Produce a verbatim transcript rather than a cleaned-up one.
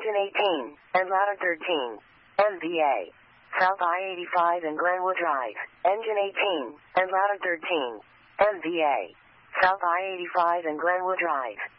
Engine eighteen, and Ladder thirteen. M V A. South I eighty-five and Glenwood Drive. Engine eighteen, and Ladder thirteen. M V A. South I eighty-five and Glenwood Drive.